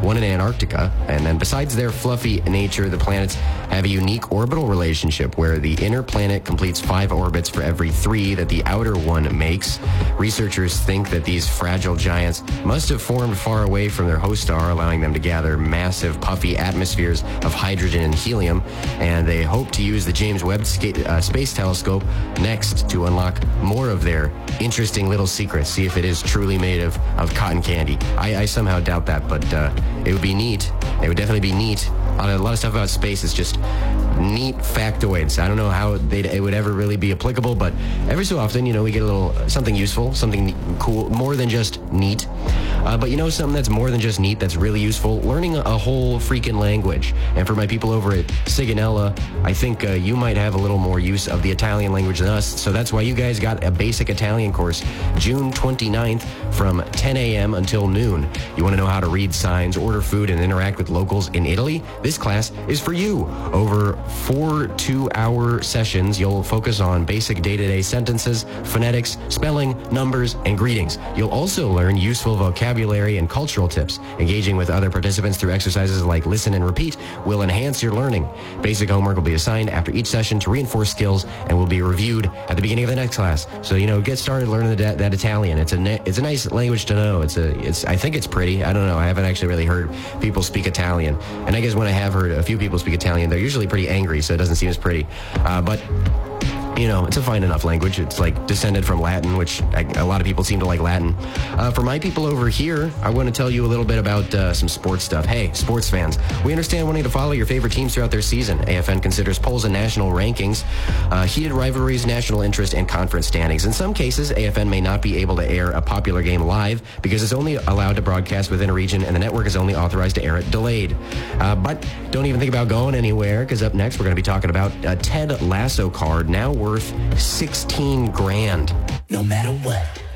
one in Antarctica. And then besides their fluffy nature, the planets have a unique orbital relationship where the inner planet completes 5 orbits for every 3 that the outer one makes. Researchers think that these fragile giants must have formed far away from their host star, allowing them to gather massive, puffy atmospheres of hydrogen and helium. And they hope to use the James Webb Space Telescope next to unlock more of their interesting little secrets, see if it is truly made of cotton candy. I somehow doubt that, but it would be neat. It would definitely be neat. A lot of stuff about space is just neat factoids. I don't know how it would ever really be applicable, but every so often, we get a little something useful, something cool, more than just neat. But something that's more than just neat, that's really useful, learning a whole freaking language. And for my people over at Sigonella, I think you might have a little more use of the Italian language than us. So that's why you guys got a basic Italian course, June 29th from 10 a.m. until noon. You want to know how to read signs, order food, and interact with locals in Italy? This class is for you. Over 4 2-hour sessions, you'll focus on basic day-to-day sentences, phonetics, spelling, numbers, and greetings. You'll also learn useful vocabulary and cultural tips. Engaging with other participants through exercises like listen and repeat will enhance your learning. Basic homework will be assigned after each session to reinforce skills and will be reviewed at the beginning of the next class. So, get started learning that Italian. It's a nice language to know. I think it's pretty. I don't know. I haven't actually really heard people speak Italian. And I guess when I have heard a few people speak Italian, they're usually pretty angry, so it doesn't seem as pretty. But it's a fine enough language. It's like descended from Latin, which a lot of people seem to like Latin. For my people over here, I want to tell you a little bit about some sports stuff. Hey, sports fans, we understand wanting to follow your favorite teams throughout their season. AFN considers polls and national rankings, heated rivalries, national interest, and conference standings. In some cases, AFN may not be able to air a popular game live because it's only allowed to broadcast within a region and the network is only authorized to air it delayed. But don't even think about going anywhere, because up next we're going to be talking about a Ted Lasso card now worth $16,000. No matter what.